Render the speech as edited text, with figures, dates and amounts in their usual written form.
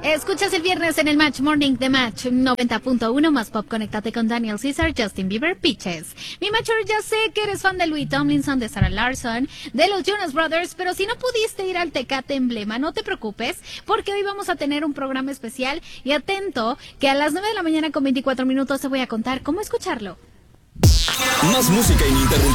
Escuchas el viernes en el Match Morning de Match 90.1 más pop. Conéctate con Daniel Caesar, Justin Bieber, Peaches. Mi Matcher, ya sé que eres fan de Louis Tomlinson, de Sarah Larson, de los Jonas Brothers, pero si no pudiste ir al Tecate Emblema, no te preocupes, porque hoy vamos a tener un programa especial y atento, que a las 9 de la mañana con 24 minutos te voy a contar cómo escucharlo. Más música ininterrumpida.